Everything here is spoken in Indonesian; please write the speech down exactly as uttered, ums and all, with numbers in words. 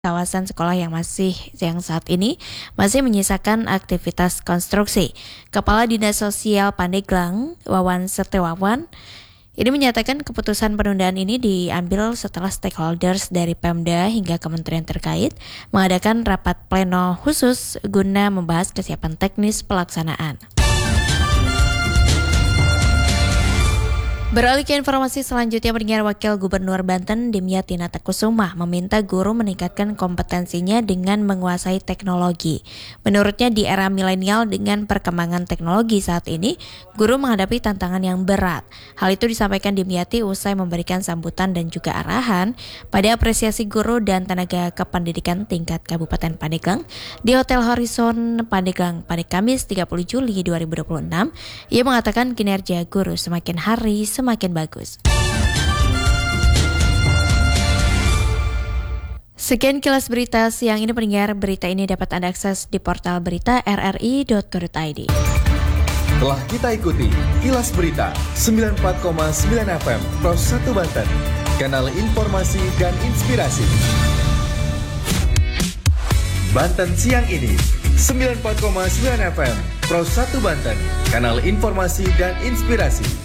kawasan sekolah yang masih yang saat ini masih menyisakan aktivitas konstruksi. Kepala Dinas Sosial Pandeglang, Wawan Setiawan, ini menyatakan keputusan penundaan ini diambil setelah stakeholders dari Pemda hingga kementerian terkait mengadakan rapat pleno khusus guna membahas kesiapan teknis pelaksanaan. Beralih ke informasi selanjutnya, pendengar, Wakil Gubernur Banten Dimyati Natakusuma meminta guru meningkatkan kompetensinya dengan menguasai teknologi. Menurutnya di era milenial dengan perkembangan teknologi saat ini, guru menghadapi tantangan yang berat. Hal itu disampaikan Dimyati usai memberikan sambutan dan juga arahan pada apresiasi guru dan tenaga kependidikan tingkat Kabupaten Pandeglang di Hotel Horizon Pandeglang pada Kamis tiga puluh Juli dua ribu dua puluh enam. Ia mengatakan kinerja guru semakin hari semakin bagus. Sekian kilas berita siang ini, pendengar. Berita ini dapat Anda akses di portal berita r r i dot co dot i d. Telah kita ikuti kilas berita sembilan puluh empat koma sembilan F M Pro satu Banten, kanal informasi dan inspirasi. Banten siang ini sembilan puluh empat koma sembilan F M Pro satu Banten, kanal informasi dan inspirasi.